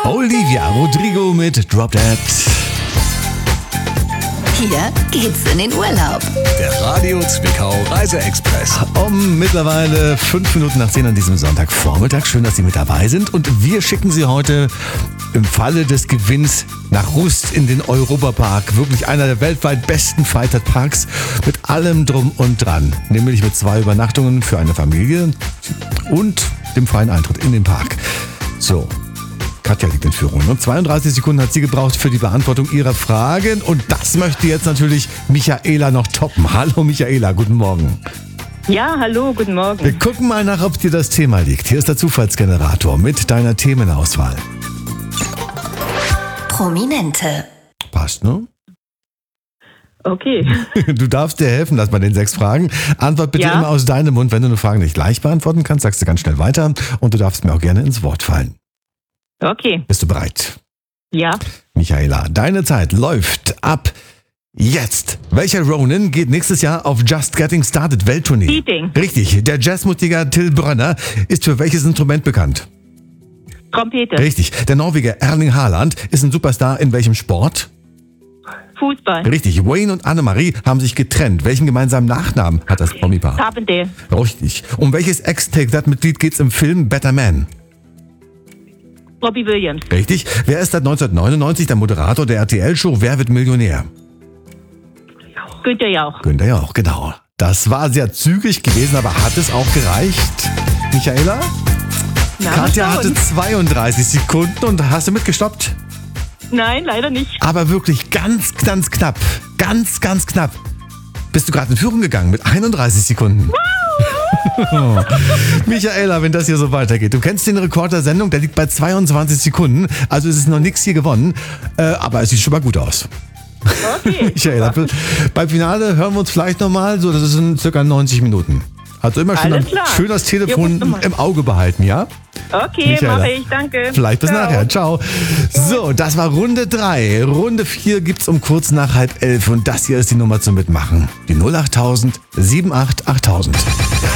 Olivia Rodrigo mit Drop Dead. Hier geht's in den Urlaub. Der Radio Zwickau Reise-Express. Mittlerweile 5 Minuten nach 10 an diesem Sonntagvormittag. Schön, dass Sie mit dabei sind. Und wir schicken Sie heute im Falle des Gewinns nach Rust in den Europapark. Wirklich einer der weltweit besten Freizeitparks mit allem drum und dran. Nämlich mit 2 Übernachtungen für eine Familie und dem freien Eintritt in den Park. So. Katja liegt in Führung. Und 32 Sekunden hat sie gebraucht für die Beantwortung ihrer Fragen. Und das möchte jetzt natürlich Michaela noch toppen. Hallo Michaela, guten Morgen. Ja, hallo, guten Morgen. Wir gucken mal nach, ob dir das Thema liegt. Hier ist der Zufallsgenerator mit deiner Themenauswahl. Prominente. Passt, ne? Okay. Du darfst dir helfen lassen bei den 6 Fragen. Antwort bitte immer aus deinem Mund. Wenn du eine Frage nicht gleich beantworten kannst, sagst du ganz schnell weiter. Und du darfst mir auch gerne ins Wort fallen. Okay. Bist du bereit? Ja. Michaela, deine Zeit läuft ab jetzt. Welcher Ronan geht nächstes Jahr auf Just Getting Started Welttournee? Keating. Richtig. Der Jazzmusiker Till Brönner ist für welches Instrument bekannt? Trompete. Richtig. Der Norweger Erling Haaland ist ein Superstar in welchem Sport? Fußball. Richtig. Wayne und Annemarie haben sich getrennt. Welchen gemeinsamen Nachnamen hat das Promi-Paar? Carpendale. Richtig. Um welches Ex-Take-That-Mitglied geht's im Film Better Man? Robbie Williams. Richtig. Wer ist seit 1999 der Moderator der RTL-Show Wer wird Millionär? Günther Jauch. Günther Jauch, genau. Das war sehr zügig gewesen, aber hat es auch gereicht? Michaela? Na, Katja mal hatte schauen. 32 Sekunden und hast du mitgestoppt? Nein, leider nicht. Aber wirklich ganz, ganz knapp. Ganz, ganz knapp. Bist du gerade in Führung gegangen mit 31 Sekunden. Michaela, wenn das hier so weitergeht. Du kennst den Rekord der Sendung, der liegt bei 22 Sekunden. Also es ist noch nichts hier gewonnen. Aber es sieht schon mal gut aus. Okay. Michaela, beim Finale hören wir uns vielleicht nochmal. So, das sind circa 90 Minuten. Also immer Alles klar. schön das Telefon Jo, im Auge behalten, ja? Okay, Michaela. mache ich, danke. Vielleicht bis Ciao. nachher. Ciao. So, das war Runde 3. Runde 4 gibt's um kurz nach 10:30 und das hier ist die Nummer zum Mitmachen. Die 08000 78 8000.